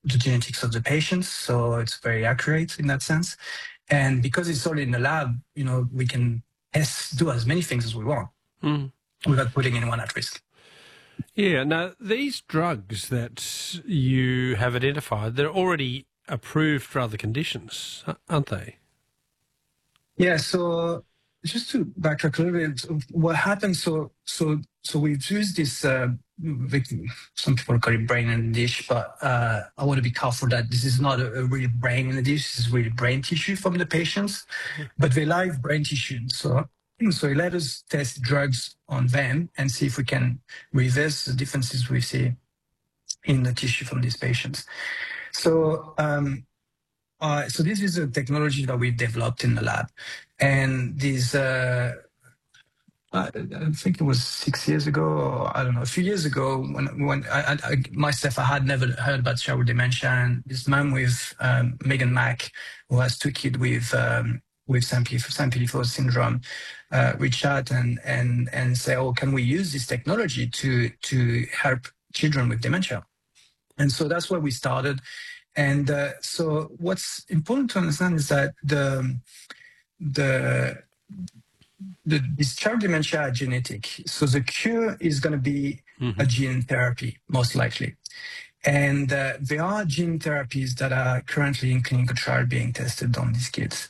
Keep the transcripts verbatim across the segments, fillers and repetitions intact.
the genetics of the patients, so it's very accurate in that sense. And because it's all in the lab, you know, we can test, do as many things as we want mm. without putting anyone at risk. Yeah. Now, these drugs that you have identified, they're already approved for other conditions, aren't they? Yeah. So just to backtrack a little bit, what happened? So, so, so we've used this. Uh, some people call it brain in a dish, but uh, I want to be careful that this is not a, a real brain in a dish. This is really brain tissue from the patients, but they live brain tissue. So, so it let us test drugs on them and see if we can reverse the differences we see in the tissue from these patients. So, um, uh, so this is a technology that we developed in the lab, and these. Uh, I, I think it was six years ago, or I don't know, a few years ago, when when I, I myself I had never heard about childhood dementia, and this man with um, Megan Mack, who has two kids with um, with Sanfilippo syndrome, uh, reached out and and and say, oh, can we use this technology to to help children with dementia? And so that's where we started. And uh, so what's important to understand is that the the The, this child dementia are genetic. So the cure is going to be mm-hmm. a gene therapy, most likely. And uh, there are gene therapies that are currently in clinical trial being tested on these kids.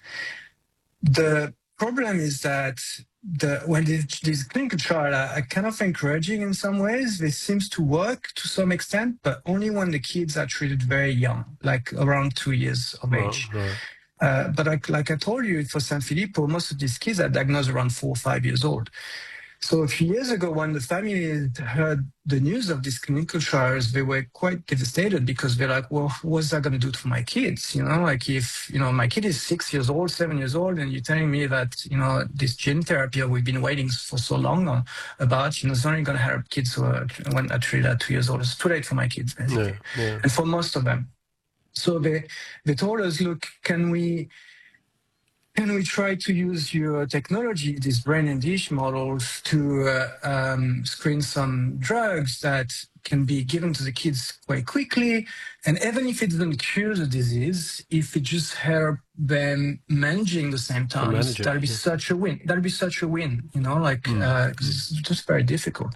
The problem is that the, when these, these clinical trials are kind of encouraging in some ways, they seems to work to some extent, but only when the kids are treated very young, like around two years of right, age. Right. Uh, but like, like I told you, for Sanfilippo, most of these kids are diagnosed around four or five years old. So a few years ago, when the family heard the news of these clinical trials, they were quite devastated because they're like, well, what's that going to do to my kids? You know, like if, you know, my kid is six years old, seven years old, and you're telling me that, you know, this gene therapy we've been waiting for so long on, about, you know, it's only going to help kids who are, when are treated at two years old. It's too late for my kids, basically. Yeah, yeah. And for most of them. So they, they told us, look, can we, can we try to use your technology, these brain and dish models, to uh, um, screen some drugs that can be given to the kids quite quickly? And even if it doesn't cure the disease, if it just help them managing the symptoms, that'll be yeah. such a win. That'll be such a win, you know, like, mm. uh, 'cause it's just very difficult.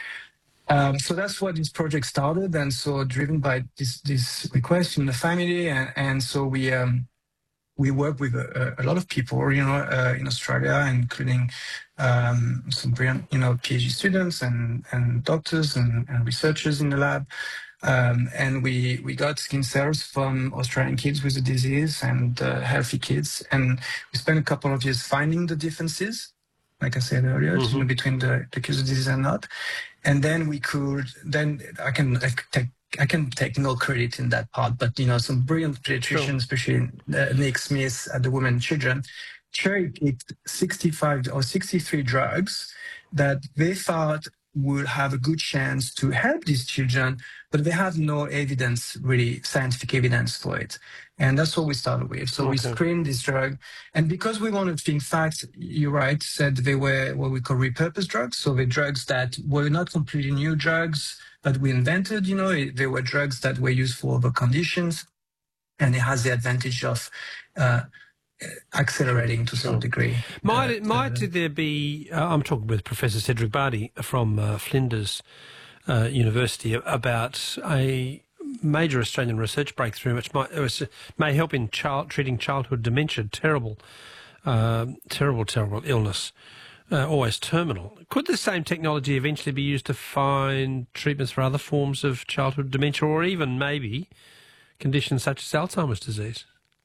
Um, so that's what this project started, and so driven by this this request from the family, and, and so we um, we work with a, a lot of people, you know, uh, in Australia, including um, some brilliant, you know, PhD students and and doctors and, and researchers in the lab, um, and we we got skin cells from Australian kids with the disease and uh, healthy kids, and we spent a couple of years finding the differences, like I said earlier, mm-hmm. you know, between the, the kids with disease and not. And then we could, then I can I take, I can take no credit in that part, but, you know, some brilliant pediatricians, sure. especially uh, Nick Smith at the Women and Children, cherry-picked sixty-five or sixty-three drugs that they thought would have a good chance to help these children, but they have no evidence, really scientific evidence for it. And that's what we started with. So okay. we screened this drug. And because we wanted to, in fact, you're right, said they were what we call repurposed drugs. So the drugs that were not completely new drugs that we invented, you know, they were drugs that were used for other conditions. And it has the advantage of uh, accelerating to some degree. Might, uh, might uh, there be, uh, I'm talking with Professor Cedric Bardi from uh, Flinders uh, University about a major Australian research breakthrough which might, uh, may help in child, treating childhood dementia, terrible, uh, terrible, terrible illness, uh, always terminal. Could the same technology eventually be used to find treatments for other forms of childhood dementia, or even maybe conditions such as Alzheimer's disease?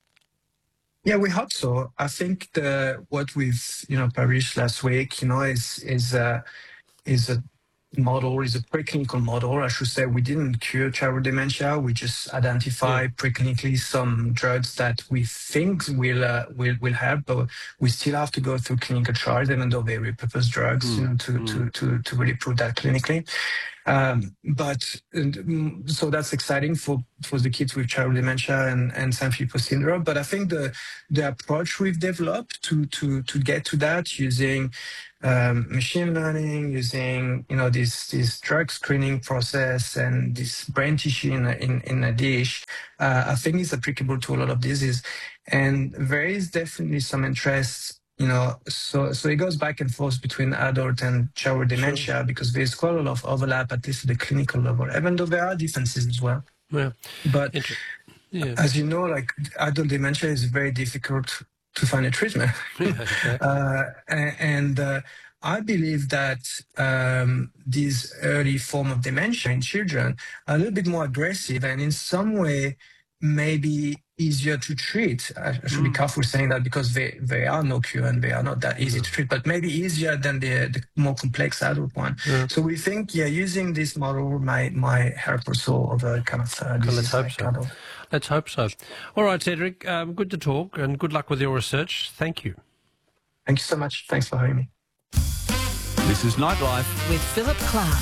Yeah, we hope so. I think the what we've you know published last week, you know, is is a is a model, is a preclinical model. I should say we didn't cure childhood dementia. We just identify yeah. preclinically some drugs that we think will uh, will will help, but we still have to go through clinical trials, even though they're repurposed drugs, mm. you know, to, mm. to to to really prove that clinically. Um, but and, so that's exciting for, for the kids with childhood dementia and, and Sanfilippo syndrome. But I think the the approach we've developed to to to get to that using um, machine learning, using you know this this drug screening process and this brain tissue in a, in, in a dish, uh, I think is applicable to a lot of diseases. And there is definitely some interest. You know, so so it goes back and forth between adult and childhood dementia sure. because there's quite a lot of overlap, at least at the clinical level, even though there are differences as well. Yeah. But yeah. as you know, like adult dementia is very difficult to find a treatment. Yeah, exactly. uh, and uh, I believe that um, these early form of dementia in children are a little bit more aggressive and in some way maybe easier to treat. I should mm. be careful saying that because they, they are no cure and they are not that easy mm. to treat, but maybe easier than the, the more complex adult one. Yeah. So we think, yeah, using this model might, might help also over kind of uh, Let's hope like so. Adult. Let's hope so. All right, Cedric, um, good to talk and good luck with your research. Thank you. Thank you so much. Thanks for having me. This is Nightlife with Philip Clark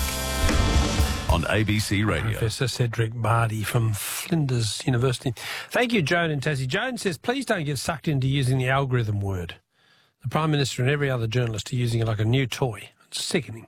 on A B C Radio. Professor Cedric Bardi from Flinders University. Thank you, Joan and Tassie. Joan says, please don't get sucked into using the algorithm word. The Prime Minister and every other journalist are using it like a new toy. It's sickening.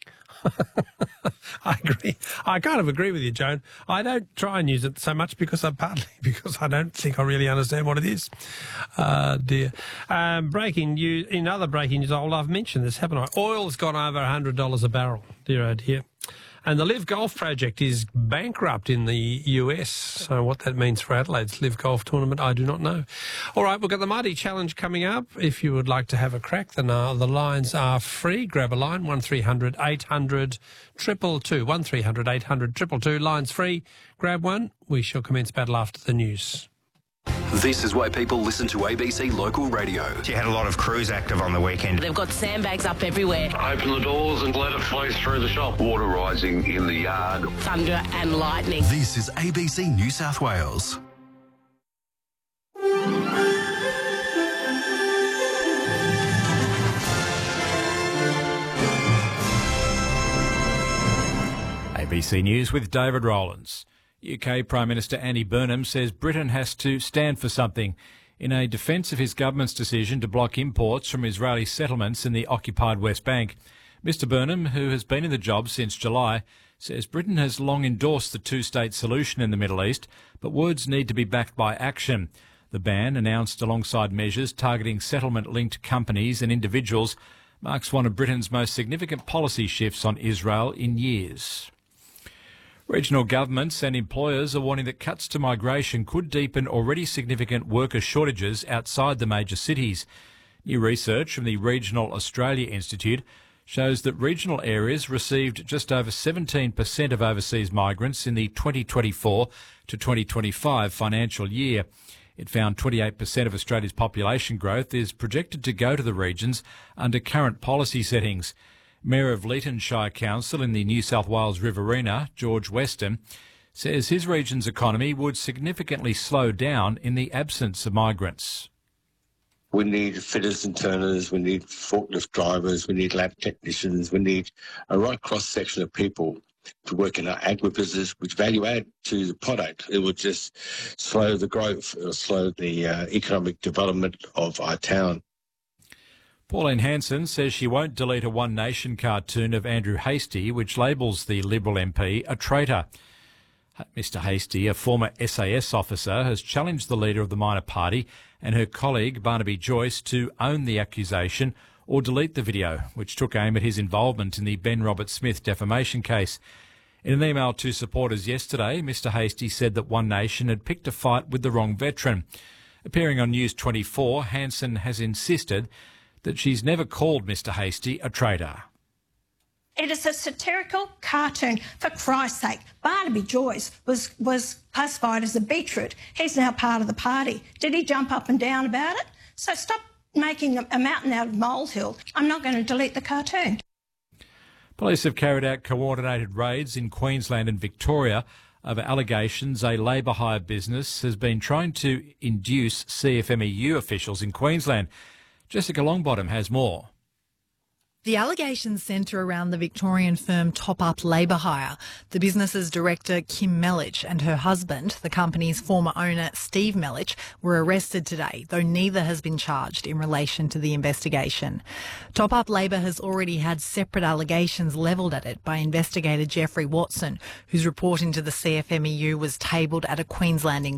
I agree. I kind of agree with you, Joan. I don't try and use it so much because I partly because I don't think I really understand what it is. Uh, dear. Um, breaking news. In other breaking news, I've mentioned this, haven't I? Oil's gone over one hundred dollars a barrel. Dear, oh dear. And the Live Golf project is bankrupt in the U S. So what that means for Adelaide's Live Golf tournament, I do not know. All right, we've got the Mighty Challenge coming up. If you would like to have a crack, then uh, the lines are free. Grab a line, one three hundred eight hundred two two two. one three hundred eight hundred two two two. Lines free. Grab one. We shall commence battle after the news. This is why people listen to A B C Local Radio. You had a lot of crews active on the weekend. They've got sandbags up everywhere. Open the doors and let it flow through the shop. Water rising in the yard. Thunder and lightning. This is A B C New South Wales. A B C News with David Rowlands. U K Prime Minister Andy Burnham says Britain has to stand for something in a defence of his government's decision to block imports from Israeli settlements in the occupied West Bank. Mister Burnham, who has been in the job since July, says Britain has long endorsed the two-state solution in the Middle East, but words need to be backed by action. The ban, announced alongside measures targeting settlement-linked companies and individuals, marks one of Britain's most significant policy shifts on Israel in years. Regional governments and employers are warning that cuts to migration could deepen already significant worker shortages outside the major cities. New research from the Regional Australia Institute shows that regional areas received just over seventeen percent of overseas migrants in the twenty twenty-four to twenty twenty-five financial year. It found twenty-eight percent of Australia's population growth is projected to go to the regions under current policy settings. Mayor of Leeton Shire Council in the New South Wales Riverina, George Weston, says his region's economy would significantly slow down in the absence of migrants. We need fitters and turners, we need forklift drivers, we need lab technicians, we need a right cross-section of people to work in our agribusiness, which value add to the product. It would just slow the growth, it will slow the uh, economic development of our town. Pauline Hanson says she won't delete a One Nation cartoon of Andrew Hastie, which labels the Liberal M P a traitor. Mister Hastie, a former S A S officer, has challenged the leader of the minor party and her colleague Barnaby Joyce to own the accusation or delete the video, which took aim at his involvement in the Ben Roberts-Smith defamation case. In an email to supporters yesterday, Mister Hastie said that One Nation had picked a fight with the wrong veteran. Appearing on News twenty-four, Hanson has insisted that she's never called Mister Hastie a traitor. It is a satirical cartoon, for Christ's sake. Barnaby Joyce was, was classified as a beetroot. He's now part of the party. Did he jump up and down about it? So stop making a mountain out of molehill. I'm not going to delete the cartoon. Police have carried out coordinated raids in Queensland and Victoria over allegations a labour hire business has been trying to induce C F M E U officials in Queensland. Jessica Longbottom has more. The allegations centre around the Victorian firm Top Up Labour Hire. The business's director, Kim Melich, and her husband, the company's former owner, Steve Melich, were arrested today, though neither has been charged in relation to the investigation. Top Up Labour has already had separate allegations levelled at it by investigator Jeffrey Watson, whose report into the C F M E U was tabled at a Queensland inquiry.